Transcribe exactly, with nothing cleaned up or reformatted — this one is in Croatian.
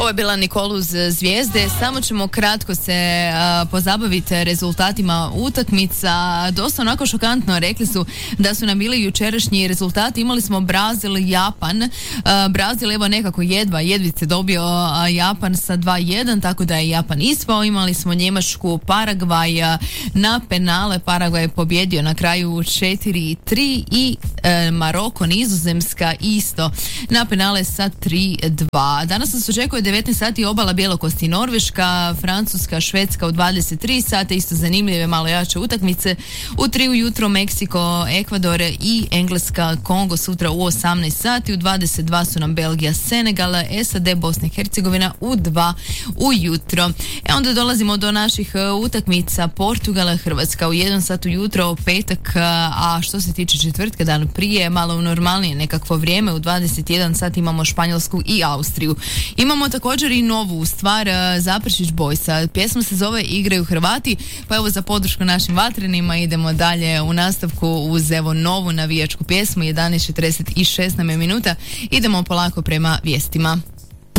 Ovo je bila Nikolu uz zvijezde. Samo ćemo kratko se uh, pozabaviti rezultatima utakmica. Dosta onako šokantno, rekli su da su nam bili jučerašnji rezultati. Imali smo Brazil, Japan. Uh, Brazil evo nekako jedva, jedvice dobio uh, Japan sa dva jedan, tako da je Japan ispao. Imali smo Njemačku, Paragvaj uh, na penale. Paragvaj je pobjedio na kraju četiri tri i uh, Maroko, Nizozemska isto na penale sa tri dva. Danas nas očekuje devetnaest sati obala Bjelokosti, Norveška, Francuska, Švedska u dvadeset tri sata, isto zanimljive malo jače utakmice. U tri ujutro Meksiko, Ekvador i Engleska, Kongo sutra u osamnaest sati. U dvadeset dva su nam Belgija, Senegal, S A D, Bosna i Hercegovina u dva ujutro. E onda dolazimo do naših utakmica. Portugala, Hrvatska u jedan sat ujutro, petak, a što se tiče četvrtka, dan prije, malo u normalnije nekakvo vrijeme, u dvadeset jedan sat imamo Španjolsku i Austriju. Imamo također i novu stvar, Zaprešić Boysa. Pjesma se zove Igraju Hrvati, pa evo za podršku našim vatrenima idemo dalje u nastavku uz evo novu navijačku pjesmu. Jedanaest četrdeset šest nam je minuta, idemo polako prema vijestima.